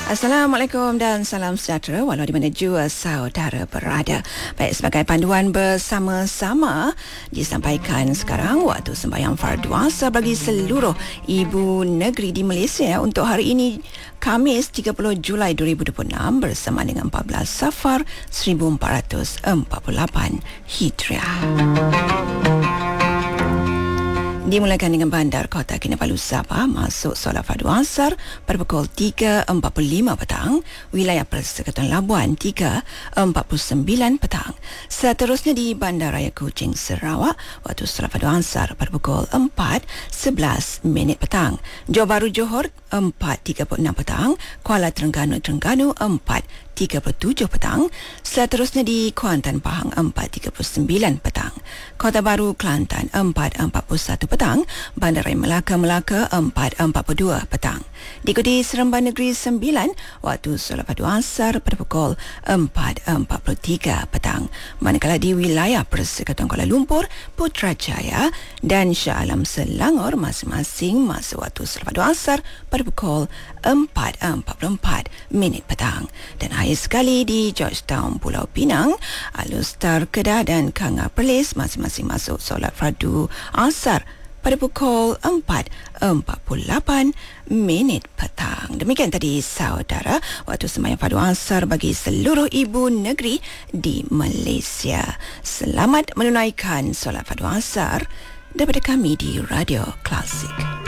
Assalamualaikum dan salam sejahtera walau di mana jua saudara berada. Baik, sebagai panduan bersama-sama disampaikan sekarang waktu sembahyang fardu asar bagi seluruh ibu negeri di Malaysia untuk hari ini Khamis 30 Julai 2026 bersama dengan 14 Safar 1448 Hijriah. Dimulakan dengan bandar Kota Kinabalu Sabah masuk solat fardu asar pada pukul 3.45 petang, wilayah Persekitaran Labuan 3.49 petang. Seterusnya di Bandaraya Kuching Sarawak waktu solat fardu asar pada pukul 4.11 petang. Johor Bahru Johor 4.36 petang, Kuala Terengganu 4.37 petang. Seterusnya di Kuantan Pahang 4.39 petang. Kota Baru Kelantan 4.41 petang. Bandaraya Melaka 4.42 petang. Diikuti Seremban Negeri 9 waktu solat fardu asar pada pukul 4.43 petang. Manakala di wilayah Persekitaran Kuala Lumpur, Putrajaya dan Shah Alam Selangor masing-masing masuk waktu solat fardu asar pada pukul 4.44 petang. Dan akhir sekali di Georgetown Pulau Pinang, Alustar Kedah dan Kanga Perlis masing-masing masuk solat fardu asar pada pukul 4.48 petang. Demikian tadi saudara waktu sembahyang fardu asar bagi seluruh ibu negeri di Malaysia. Selamat menunaikan solat fardu asar daripada kami di Radio Klasik.